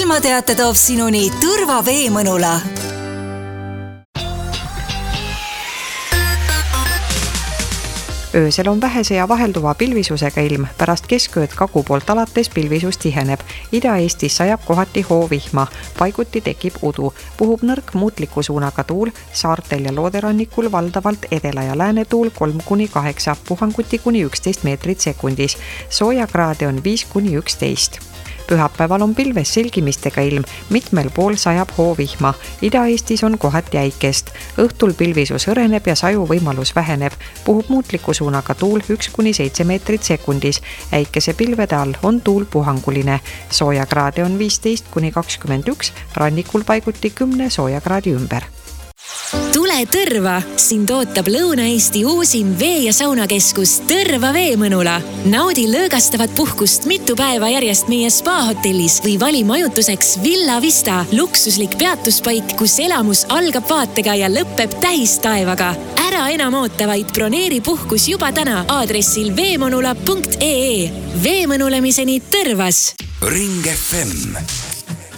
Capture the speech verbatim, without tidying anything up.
ilmateate toob sinuni Tõrva Veemõnula. Öösel on vähese ja vahelduva pilvisusega ilm, pärast keskööd kagu poolt alates pilvisus tiheneb. Ida-Eestis sajab kohati hoovihma, paiguti tekib udu, puhub nõrk muutliku suunaga tuul, saartel ja looderannikul valdavalt edela ja lääne tuul kolm kuni kaheksa, puhanguti kuni üksteist meetrit sekundis, soojakraade on viis kuni üksteist. Pühapäeval on pilves selgimistega ilm, mitmel pool sajab hoovihma. Ida-Eestis on kohati äikest. Õhtul pilvisus õreneb ja saju võimalus väheneb. Puhub muutliku suunaga tuul üks kuni seitse meetrit sekundis. Äikese pilvede all on tuul puhanguline. Soojakraade on viisteist kuni kakskümmend üks, rannikul paiguti kümne soojakraadi ümber. Tule Tõrva! Sind ootab Lõuna-Eesti uusim vee- ja saunakeskus Tõrva Veemõnula. Naudi lõõgastavat puhkust mitu päeva järjest meie spa-hotellis või vali majutuseks Villa Vista, luksuslik peatuspaik, kus elamus algab vaatega ja lõpeb tähistaevaga. Ära enam oota, vaid broneeri puhkus juba täna aadressil veemõnula punkt ee. Veemõnulemiseni Tõrvas! Ring F M